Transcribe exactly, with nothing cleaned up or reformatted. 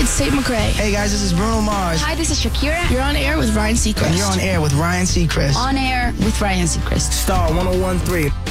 it's Tate McRae. Hey guys, this is Bruno Mars. Hi, this is Shakira. You're on air with Ryan Seacrest. And you're on air with Ryan Seacrest. On air with Ryan Seacrest. Star one oh one point three.